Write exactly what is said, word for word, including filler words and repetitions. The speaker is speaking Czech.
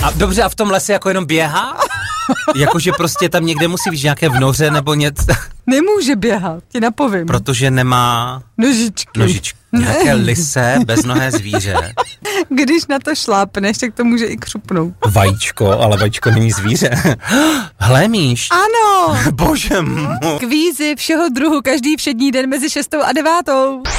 A dobře, a v tom lese jako jenom běhá? Jakože prostě tam někde musí být nějaké vnoře nebo něco. Nemůže běhat, ti napovím. Protože nemá... Nožičky. Nožičky. Nějaké lise, beznohé zvíře. Když na to šlápneš, tak to může i křupnout. Vajíčko, ale vajíčko není zvíře. Hlemíš. Ano. Bože můj. Kvízy všeho druhu každý všední den mezi šestou a devátou.